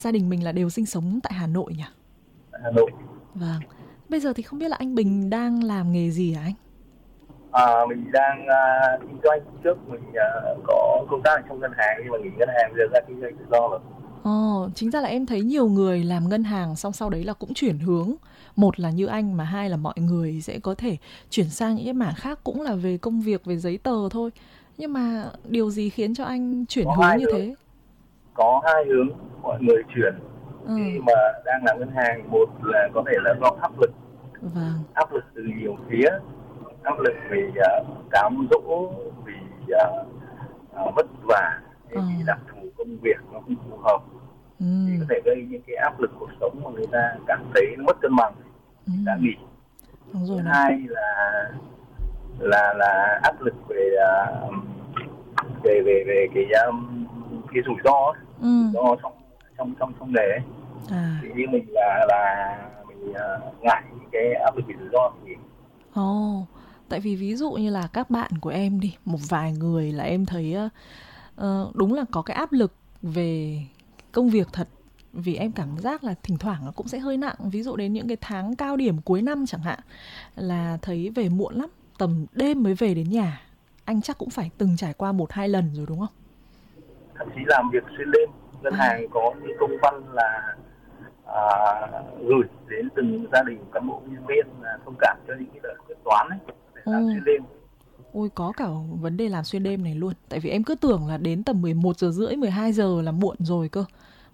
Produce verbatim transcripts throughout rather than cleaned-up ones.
Gia đình mình là đều sinh sống tại Hà Nội nhỉ? Hà Nội. Vâng. Bây giờ thì không biết là anh Bình đang làm nghề gì hả anh? À, mình đang uh, kinh doanh. Trước mình uh, có công tác ở trong ngân hàng, nhưng mà nghỉ ngân hàng giờ ra kinh doanh tự do rồi. Ồ, chính ra là em thấy nhiều người làm ngân hàng xong sau đấy là cũng chuyển hướng. Một là như anh, mà hai là mọi người sẽ có thể chuyển sang những cái mảng khác, cũng là về công việc, về giấy tờ thôi. Nhưng mà điều gì khiến cho anh chuyển Có hướng hai như hướng, thế? có hai hướng mọi người chuyển Ừ, khi mà đang làm ngân hàng. Một là có thể là do áp lực, vâng. áp lực từ nhiều phía, áp lực vì uh, cám dỗ, vì uh, uh, vất vả, Ờ, vì đặc thù công việc nó không phù hợp, ừ, thì có thể gây những cái áp lực cuộc sống mà người ta cảm thấy nó mất cân bằng, ừ, đã nghỉ. đúng Thứ rồi này. hai là là là áp lực về uh, về về về cái um, cái rủi ro ấy, Ừ, rủi ro trong trong trong trong nghề ấy. à, Thì như mình là là mình uh, ngại những cái áp lực về rủi ro thì ồ, tại vì ví dụ như là các bạn của em đi, một vài người là em thấy ờ, ờ, đúng là có cái áp lực về công việc thật. Vì em cảm giác là thỉnh thoảng nó cũng sẽ hơi nặng. Ví dụ đến những cái tháng cao điểm cuối năm chẳng hạn, là thấy về muộn lắm, tầm đêm mới về đến nhà. Anh chắc cũng phải từng trải qua một hai lần rồi đúng không? thậm chí làm việc xuyên đêm. Ngân À, hàng có những công văn là à, gửi đến từng gia đình cán bộ nhân viên là thông cảm cho những cái đợt quyết toán ấy, để ồ, làm xuyên đêm. ôi có cả vấn đề làm xuyên đêm này luôn. Tại vì em cứ tưởng là đến tầm mười một giờ rưỡi, mười hai giờ là muộn rồi cơ.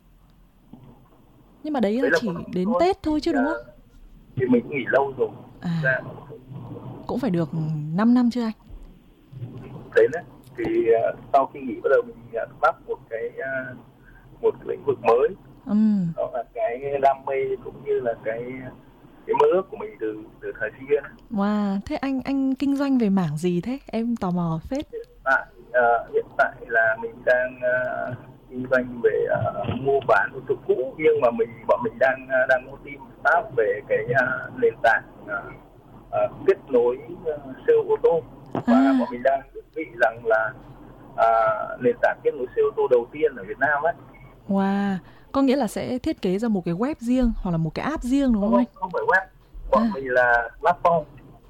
Nhưng mà đấy là Đấy là một chỉ ít đến thôi. Tết thôi thì, chứ đúng không? uh, thì mình cũng nghỉ lâu rồi. À, Thực ra cũng phải được 5 năm chưa anh? đến đấy thì uh, sau khi nghỉ bắt đầu mình uh, bắt một cái uh, một cái lĩnh vực mới, Ừm, đó là cái đam mê cũng như là cái cái mơ ước của mình từ từ thời sinh viên. wow, thế anh anh kinh doanh về mảng gì thế? Em tò mò phết. Hiện tại uh, hiện tại là mình đang uh, kinh doanh về uh, mua bán ô tô cũ, nhưng mà mình bọn mình đang uh, đang có team staff về cái uh, nền tảng uh, uh, kết nối uh, sale ô tô, và bọn À, mình đang định vị rằng là uh, nền tảng kết nối xe ô tô đầu tiên ở Việt Nam ấy. wow, có nghĩa là sẽ thiết kế ra một cái web riêng hoặc là một cái app riêng đúng Không không anh? không không phải web, À, bọn mình là platform.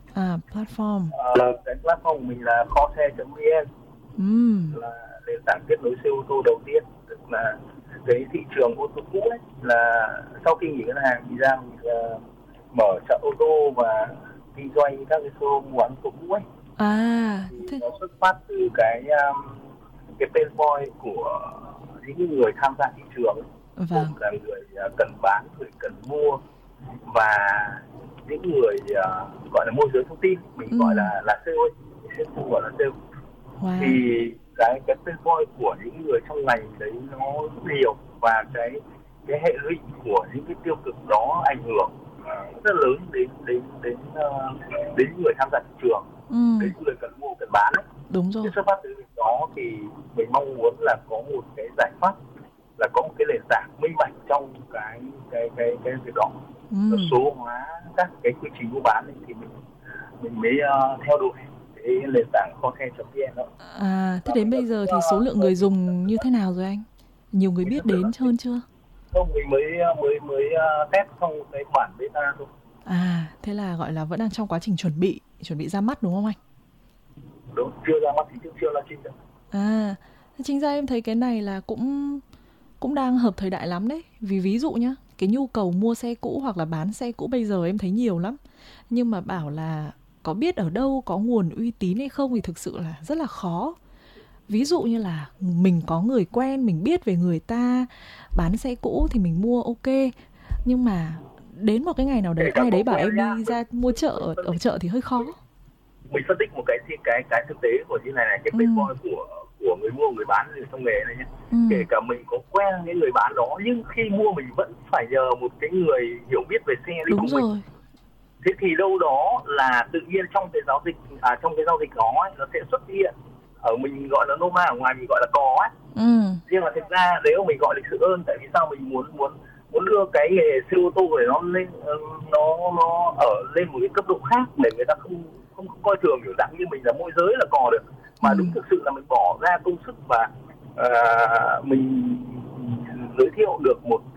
à platform. Uh, cái platform của mình là kho xe chấm vn, Ừm, là nền tảng kết nối xe ô tô đầu tiên. Tức là cái thị trường ô tô cũ ấy, là sau khi nghỉ ngân hàng thì ra mình uh, mở chợ ô tô và kinh doanh các cái showroom mua bán ô tô cũ ấy. à, Thì thế, nó xuất phát từ cái um, cái pain point của những người tham gia thị trường ấy. Một vâng, là người uh, cần bán, người cần mua, và những người uh, gọi là môi giới thông tin, mình gọi ừm, là là sale ấy, mình sẽ không gọi là sale. Thì wow, cái cái pain point của những người trong ngành đấy nó rất nhiều, và cái cái hệ lụy của những cái tiêu cực đó ảnh hưởng uh, rất lớn đến đến đến uh, đến những người tham gia thị trường, đến ừm, những người cần mua cần bán ấy. đúng Thế rồi, xuất phát từ việc đó thì mình mong muốn là có một cái giải pháp, là có một cái nền tảng minh bạch trong cái cái cái cái việc đó, nó ừm. số hóa các cái quy trình mua bán ấy, thì mình mình mới uh, theo đuổi cái nền tảng kho xe chấm vn đó. À, thế Và đến bây giờ bây cũng giờ thì số uh, lượng mới người mình dùng như thế nào rồi anh? Nhiều người mình biết thực sự là đến mình hơn chưa? không mình mới mới mới uh, test trong cái bản beta thôi. À, thế là gọi là vẫn đang trong quá trình chuẩn bị, chuẩn bị ra mắt đúng không anh? Đúng, chưa ra mắt thì chưa chưa là trình được. À, thế chính ra em thấy cái này là cũng cũng đang hợp thời đại lắm đấy. Vì ví dụ nhá, cái nhu cầu mua xe cũ hoặc là bán xe cũ bây giờ em thấy nhiều lắm. Nhưng mà bảo là có biết ở đâu có nguồn uy tín hay không thì thực sự là rất là khó. Ví dụ như là mình có người quen, mình biết về người ta bán xe cũ thì mình mua ok. Nhưng mà đến một cái ngày nào Kể đấy cả ai có đấy bảo quen em nhá, đi mình ra mua mình chợ mình ở, phân ở tích chợ thì hơi khó. mình, mình phân tích một cái cái cái thực tế của như này này, cái Ừ, pain point của của người mua người bán trong nghề này nhé. ừ, Kể cả mình có quen những người bán đó, nhưng khi mua mình vẫn phải nhờ một cái người hiểu biết về xe đi đúng cùng mình. rồi. Thế thì đâu đó là tự nhiên trong cái giao dịch à, trong cái giao dịch đó ấy, nó sẽ xuất hiện, ở mình gọi là nôm na, ở ngoài mình gọi là cò ấy. Ừ, Nhưng mà thực ra nếu mình gọi lịch sự hơn, tại vì sao mình muốn muốn muốn đưa cái nghề siêu ô tô này nó lên, nó nó ở lên một cái cấp độ khác, để người ta không không, không coi thường kiểu dạng như mình là môi giới là cò được, ừ, mà đúng thực sự là mình bỏ ra công sức và uh, mình giới thiệu được một